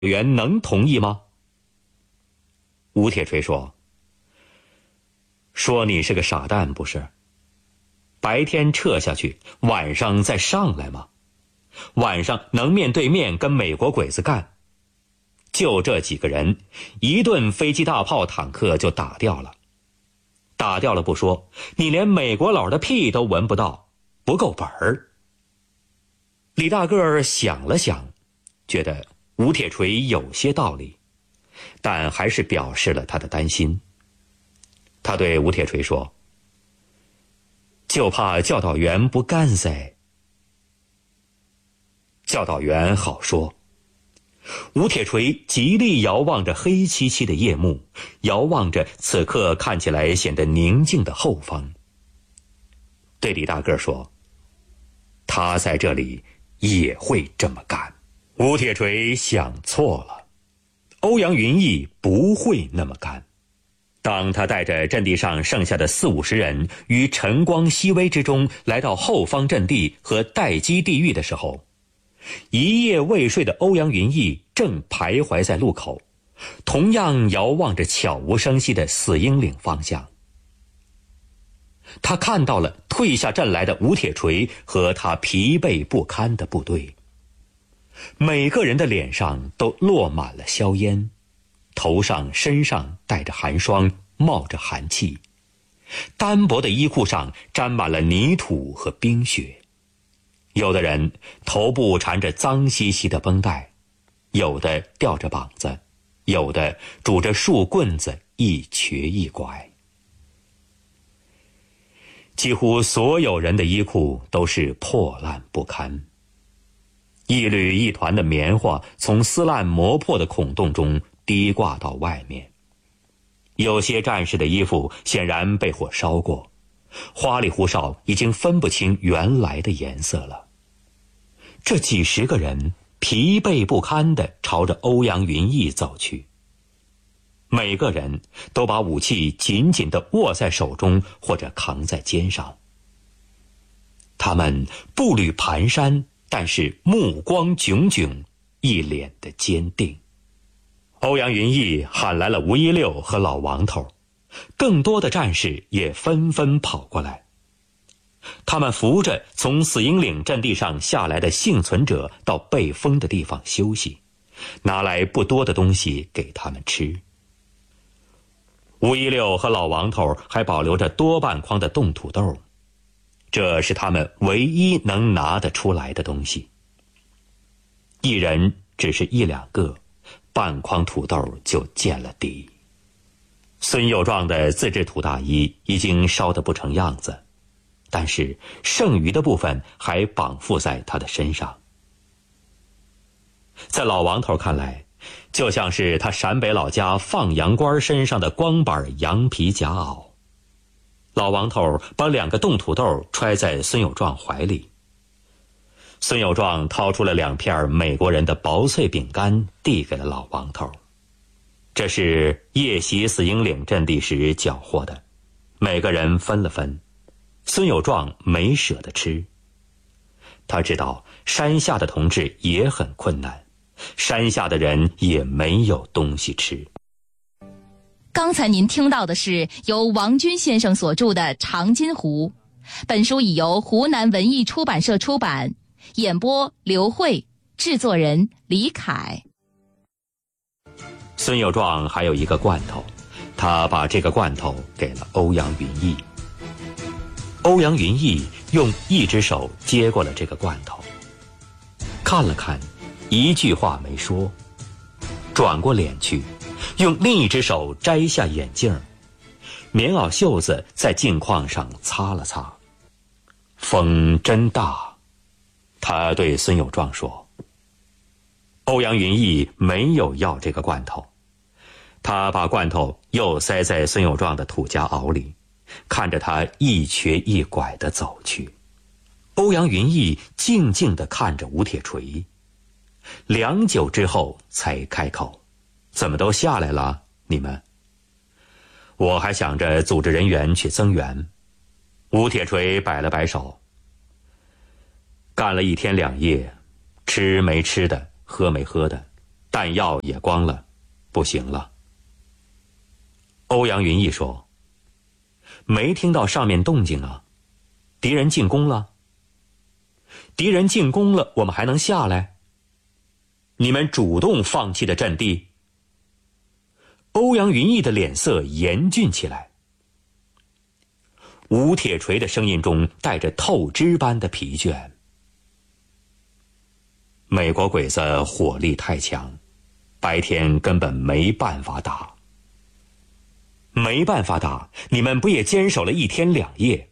员能同意吗？吴铁锤说：“说你是个傻蛋不是？白天撤下去，晚上再上来吗？晚上能面对面跟美国鬼子干？就这几个人，一顿飞机大炮坦克就打掉了。打掉了不说，你连美国佬的屁都闻不到，不够本儿。”李大个想了想，觉得吴铁锤有些道理，但还是表示了他的担心。他对吴铁锤说：“就怕教导员不干噻。”教导员好说。吴铁锤极力遥望着黑漆漆的夜幕，遥望着此刻看起来显得宁静的后方，对李大个说：“他在这里也会这么干。”吴铁锤想错了，欧阳云逸不会那么干。当他带着阵地上剩下的40-50人于晨光熹微之中来到后方阵地和待机地域的时候，一夜未睡的欧阳云逸正徘徊在路口，同样遥望着悄无声息的死鹰岭方向。他看到了退下阵来的吴铁锤和他疲惫不堪的部队，每个人的脸上都落满了硝烟，头上身上带着寒霜，冒着寒气，单薄的衣裤上沾满了泥土和冰雪。有的人头部缠着脏兮兮的绷带，有的吊着膀子，有的拄着树棍子一瘸一拐。几乎所有人的衣裤都是破烂不堪，一缕一团的棉花从撕烂磨破的孔洞中低挂到外面。有些战士的衣服显然被火烧过，花里胡哨，已经分不清原来的颜色了。这几十个人疲惫不堪地朝着欧阳云逸走去，每个人都把武器紧紧地握在手中或者扛在肩上。他们步履蹒跚，但是目光炯炯，一脸的坚定。欧阳云逸喊来了吴一六和老王头，更多的战士也纷纷跑过来。他们扶着从死鹰岭阵地上下来的幸存者到被封的地方休息，拿来不多的东西给他们吃。吴一六和老王头还保留着多半筐的冻土豆，这是他们唯一能拿得出来的东西。一人只是1-2个，半筐土豆就见了底。孙幼壮的自制土大衣已经烧得不成样子，但是剩余的部分还绑缚在他的身上。在老王头看来，就像是他陕北老家放羊官身上的光板羊皮夹袄。老王头把2个冻土豆揣在孙有壮怀里，孙有壮掏出了2片美国人的薄脆饼干，递给了老王头。这是夜袭死鹰岭阵地时缴获的，每个人分了分。孙有壮没舍得吃，他知道山下的同志也很困难，山下的人也没有东西吃。 刚才您听到的是由王军先生所著的《长津湖》，本书已由湖南文艺出版社出版，演播刘慧，制作人李凯。 孙有壮还有一个罐头，他把这个罐头给了欧阳云逸。欧阳云逸用一只手接过了这个罐头，看了看，一句话没说，转过脸去，用另一只手摘下眼镜，棉袄袖子在镜框上擦了擦。风真大，他对孙有壮说。欧阳云逸没有要这个罐头，他把罐头又塞在孙有壮的土夹袄里，看着他一瘸一拐地走去。欧阳云逸静静地看着吴铁锤，良久之后才开口：“怎么都下来了？你们？”“我还想着组织人员去增援。”吴铁锤摆了摆手：“干了1天2夜，吃没吃的，喝没喝的， 弹药也光了，不行了。欧阳云逸说：没听到上面动静啊，敌人进攻了。敌人进攻了，我们还能下来？你们主动放弃的阵地？欧阳云逸的脸色严峻起来。吴铁锤的声音中带着透支般的疲倦。美国鬼子火力太强，白天根本没办法打。没办法打，你们不也坚守了1天2夜？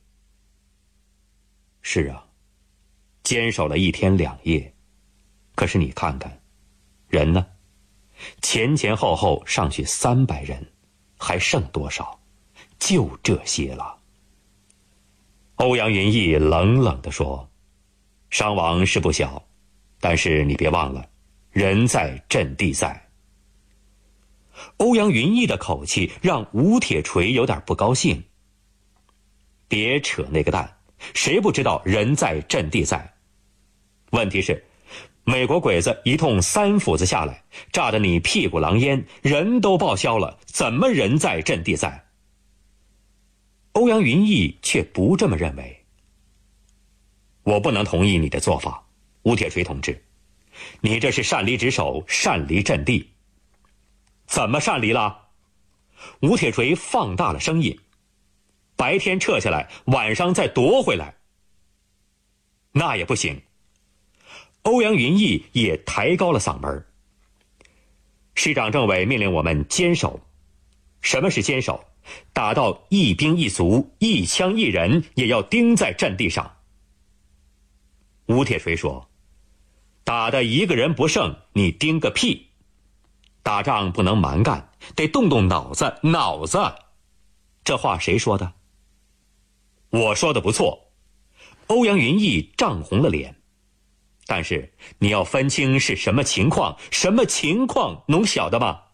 是啊，坚守了1天2夜。可是你看看，人呢？前前后后上去300人，还剩多少？就这些了。欧阳云逸冷冷地说：伤亡是不小，但是你别忘了，人在阵地在。欧阳云逸的口气让吴铁锤有点不高兴。别扯那个蛋，谁不知道人在阵地在？问题是，美国鬼子一通3斧子下来，炸得你屁股狼烟，人都报销了，怎么人在阵地在？欧阳云逸却不这么认为。我不能同意你的做法，吴铁锤同志，你这是擅离职守，擅离阵地。怎么擅离了？吴铁锤放大了声音。白天撤下来，晚上再夺回来。那也不行。欧阳云逸也抬高了嗓门。师长政委命令我们坚守。什么是坚守？打到一兵一卒，一枪一人，也要钉在阵地上。吴铁锤说：打得一个人不剩，你钉个屁！打仗不能蛮干，得动动脑子，脑子！这话谁说的？我说的不错。欧阳云逸涨红了脸。但是你要分清是什么情况，什么情况，侬晓得吗？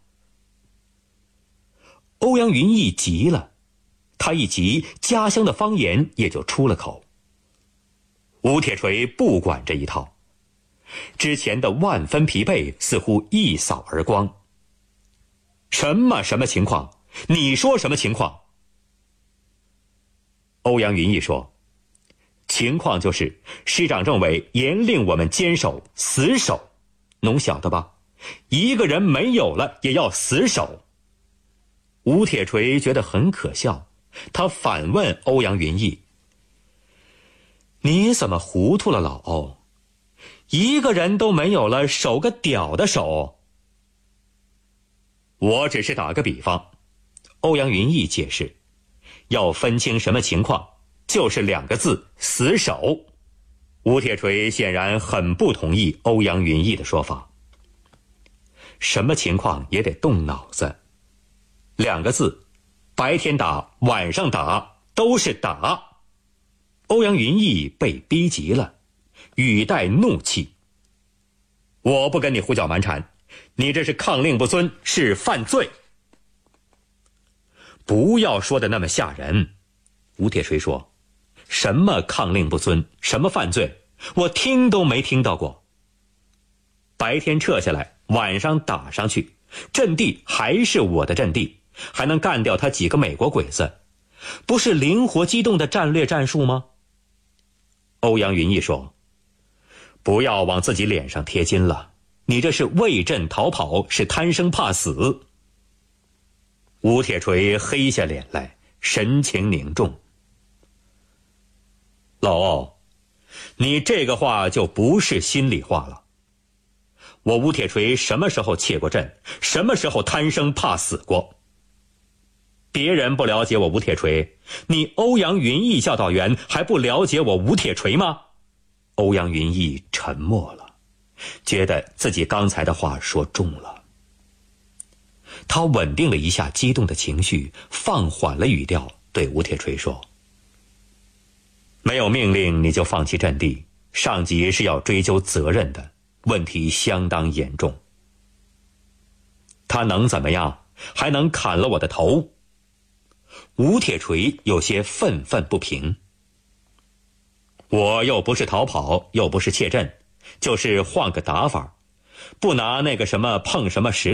欧阳云逸急了，他一急，家乡的方言也就出了口。吴铁锤不管这一套，之前的万分疲惫似乎一扫而光。什么情况？你说什么情况？欧阳云逸说：情况就是师长政委严令我们坚守，死守，侬晓得吧？一个人没有了也要死守。吴铁锤觉得很可笑，他反问欧阳云逸：你怎么糊涂了，老欧？一个人都没有了，守个屌的守！我只是打个比方，欧阳云逸解释，要分清什么情况，就是2个字：死守。吴铁锤显然很不同意欧阳云逸的说法。什么情况也得动脑子，2个字，白天打，晚上打，都是打。欧阳云逸被逼急了，语带怒气：我不跟你胡搅蛮缠，你这是抗令不遵，是犯罪。不要说的那么吓人。吴铁锤说：什么抗令不遵，什么犯罪，我听都没听到过。白天撤下来，晚上打上去，阵地还是我的阵地，还能干掉他几个美国鬼子，不是灵活机动的战略战术吗？欧阳云逸说：不要往自己脸上贴金了，你这是为阵逃跑，是贪生怕死。吴铁锤黑下脸来，神情凝重。老欧，你这个话就不是心里话了。我吴铁锤什么时候怯过阵，什么时候贪生怕死过？别人不了解我吴铁锤，你欧阳云逸教导员还不了解我吴铁锤吗？欧阳云逸沉默了，觉得自己刚才的话说重了。他稳定了一下激动的情绪，放缓了语调，对吴铁锤说：没有命令你就放弃阵地，上级是要追究责任的，问题相当严重。他能怎么样？还能砍了我的头。吴铁锤有些愤愤不平。我又不是逃跑，又不是怯阵，就是换个打法， 不拿那个什么碰什么石